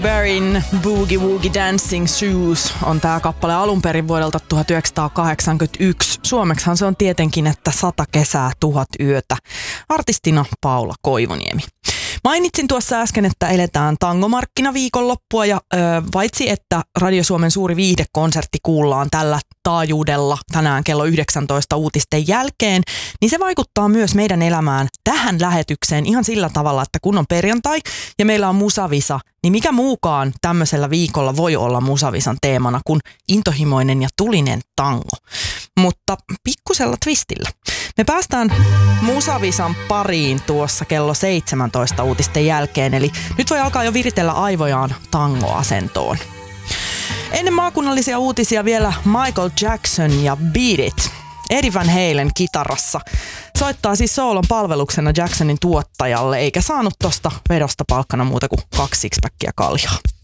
Bearin Boogie Woogie Dancing Shoes on tää kappale alun perin vuodelta 1981. Suomeksihan se on tietenkin, että 100 kesää, 1000 yötä. Artistina Paula Koivuniemi. Mainitsin tuossa äsken, että eletään tangomarkkinaviikonloppua ja paitsi että Radio Suomen suuri viihdekonsertti kuullaan tällä taajuudella tänään kello 19 uutisten jälkeen, niin se vaikuttaa myös meidän elämään tähän lähetykseen ihan sillä tavalla, että kun on perjantai ja meillä on musavisa, niin mikä muukaan tämmöisellä viikolla voi olla musavisan teemana kuin intohimoinen ja tulinen tango. Mutta pikkusella twistillä. Me päästään musavisan pariin tuossa kello 17 uutisten jälkeen, eli nyt voi alkaa jo viritellä aivojaan tangoasentoon. Ennen maakunnallisia uutisia vielä Michael Jackson ja Beat It. Eddie Van Halen kitarassa. Soittaa siis soolon palveluksena Jacksonin tuottajalle, eikä saanut tosta vedosta palkkana muuta kuin 2 sixpackia kaljaa.